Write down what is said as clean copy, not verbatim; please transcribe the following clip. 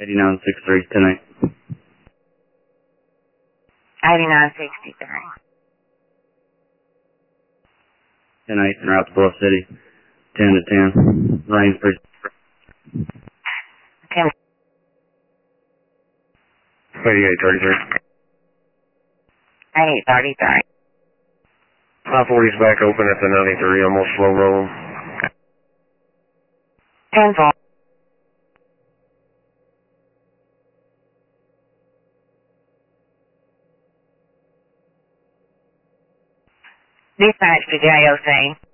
8963 tonight. 8963. Tonight en route to Bluff City. 10 to 10. Rain's pretty. 10. 8833. 8833. 540's back open at the 93, almost slow rolling. 10-4. Dispatch to JOC.